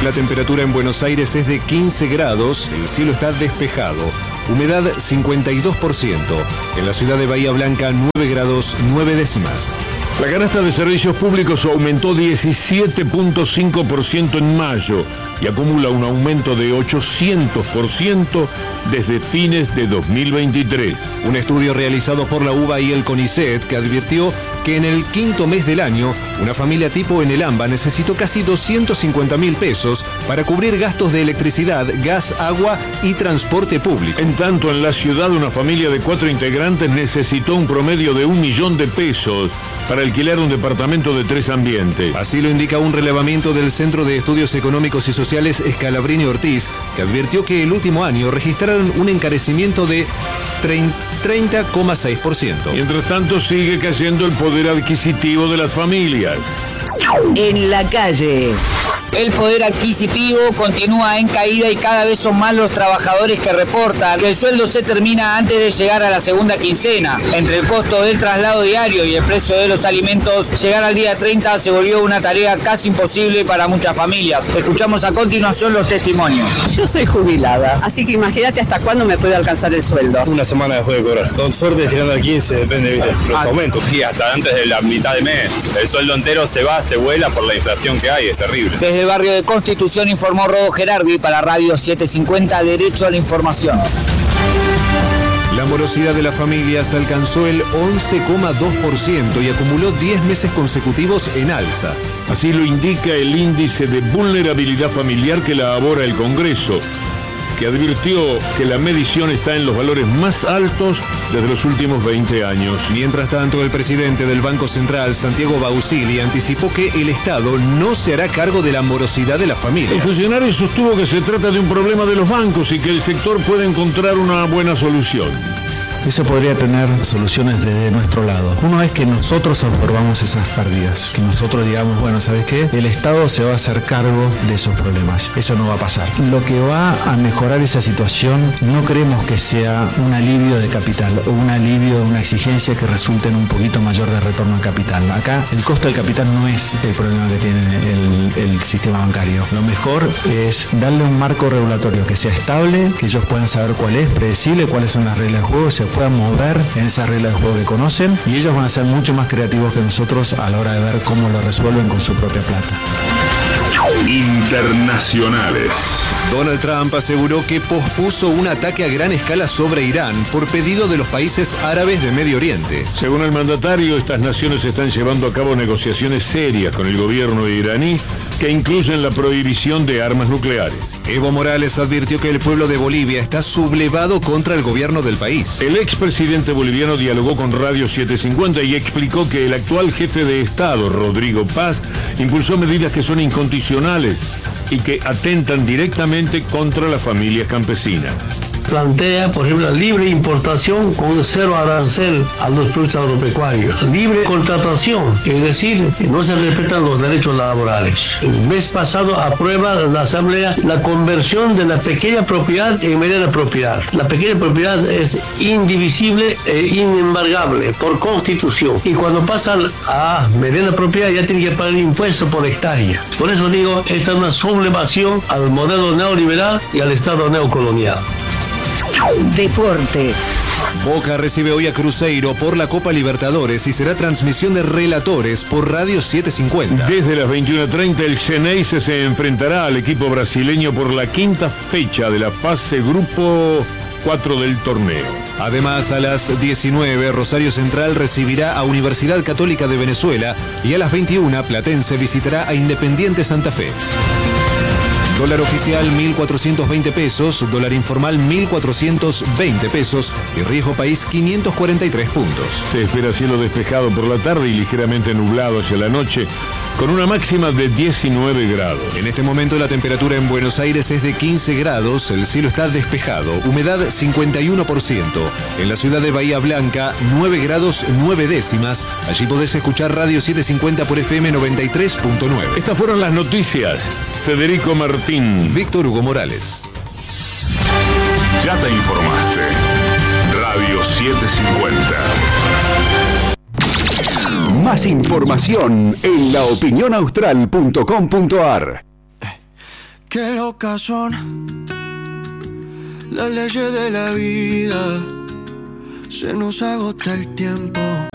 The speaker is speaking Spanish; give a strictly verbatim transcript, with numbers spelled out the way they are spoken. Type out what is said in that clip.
la temperatura en Buenos Aires es de quince grados, el cielo está despejado, humedad cincuenta y dos por ciento. En la ciudad de Bahía Blanca, nueve grados nueve décimas. La canasta de servicios públicos aumentó diecisiete punto cinco por ciento en mayo y acumula un aumento de ochocientos por ciento desde fines de dos mil veintitrés. Un estudio realizado por la UBA y el CONICET que advirtió que en el quinto mes del año, una familia tipo en el AMBA necesitó casi doscientos cincuenta mil pesos para cubrir gastos de electricidad, gas, agua y transporte público. En tanto, en la ciudad, una familia de cuatro integrantes necesitó un promedio de un millón de pesos para alquilar un departamento de tres ambientes. Así lo indica un relevamiento del Centro de Estudios Económicos y Sociales Scalabrini Ortiz, que advirtió que el último año registraron un encarecimiento de treinta coma seis por ciento. Mientras tanto, sigue cayendo el poder adquisitivo de las familias. En la calle. El poder adquisitivo continúa en caída y cada vez son más los trabajadores que reportan que el sueldo se termina antes de llegar a la segunda quincena. Entre el costo del traslado diario y el precio de los alimentos, llegar al día treinta se volvió una tarea casi imposible para muchas familias. Escuchamos a continuación los testimonios. Yo soy jubilada, así que imagínate hasta cuándo me puede alcanzar el sueldo. Una semana después de cobrar. Con suerte tirando al quince, depende, ¿viste? Los ah, aumentos. Sí, hasta antes de la mitad de mes. El sueldo entero se va, se vuela por la inflación que hay, es terrible. Desde el barrio de Constitución informó Rodo Gerardi para Radio setecientos cincuenta, Derecho a la Información. La morosidad de las familias alcanzó el once coma dos por ciento y acumuló diez meses consecutivos en alza. Así lo indica el índice de vulnerabilidad familiar que elabora el Congreso, que advirtió que la medición está en los valores más altos desde los últimos veinte años. Mientras tanto, el presidente del Banco Central, Santiago Bausili, anticipó que el Estado no se hará cargo de la morosidad de las familias. El funcionario sostuvo que se trata de un problema de los bancos y que el sector puede encontrar una buena solución. Eso podría tener soluciones desde nuestro lado. Uno es que nosotros absorbamos esas pérdidas, que nosotros digamos, bueno, ¿sabes qué? El Estado se va a hacer cargo de esos problemas. Eso no va a pasar. Lo que va a mejorar esa situación no creemos que sea un alivio de capital o un alivio, una exigencia que resulte en un poquito mayor de retorno en capital. Acá el costo del capital no es el problema que tiene el, el sistema bancario. Lo mejor es darle un marco regulatorio que sea estable, que ellos puedan saber cuál es, predecible, cuáles son las reglas de juego, se puedan mover en esas reglas de juego que conocen y ellos van a ser mucho más creativos que nosotros a la hora de ver cómo lo resuelven con su propia plata. Internacionales. Donald Trump aseguró que pospuso un ataque a gran escala sobre Irán por pedido de los países árabes de Medio Oriente. Según el mandatario, estas naciones están llevando a cabo negociaciones serias con el gobierno iraní que incluyen la prohibición de armas nucleares. Evo Morales advirtió que el pueblo de Bolivia está sublevado contra el gobierno del país. El expresidente boliviano dialogó con Radio setecientos cincuenta y explicó que el actual jefe de Estado, Rodrigo Paz, impulsó medidas que son incondicionales y que atentan directamente contra las familias campesinas. Plantea, por ejemplo, la libre importación con cero arancel a los productos agropecuarios. Libre contratación, es decir, que no se respetan los derechos laborales. El mes pasado aprueba la Asamblea la conversión de la pequeña propiedad en mediana propiedad. La pequeña propiedad es indivisible e inembargable por Constitución. Y cuando pasan a mediana propiedad ya tienen que pagar impuestos por hectárea. Por eso digo, esta es una sublevación al modelo neoliberal y al Estado neocolonial. Deportes. Boca recibe hoy a Cruzeiro por la Copa Libertadores y será transmisión de relatores por Radio setecientos cincuenta. Desde las veintiuna treinta el Xeneize se enfrentará al equipo brasileño por la quinta fecha de la fase Grupo cuatro del torneo. Además, a las diecinueve, Rosario Central recibirá a Universidad Católica de Venezuela y a las veintiuna, Platense visitará a Independiente Santa Fe. Dólar oficial mil cuatrocientos veinte pesos, dólar informal mil cuatrocientos veinte pesos y riesgo país quinientos cuarenta y tres puntos. Se espera cielo despejado por la tarde y ligeramente nublado hacia la noche, con una máxima de diecinueve grados. En este momento la temperatura en Buenos Aires es de quince grados, el cielo está despejado, humedad cincuenta y uno por ciento. En la ciudad de Bahía Blanca, nueve grados nueve décimas. Allí podés escuchar Radio setecientos cincuenta por F M noventa y tres punto nueve. Estas fueron las noticias. Federico Martín. Víctor Hugo Morales. Ya te informaste. Radio setecientos cincuenta. Más información en la opinión austral punto com punto a r. Qué locas son las leyes de la vida. Se nos agota el tiempo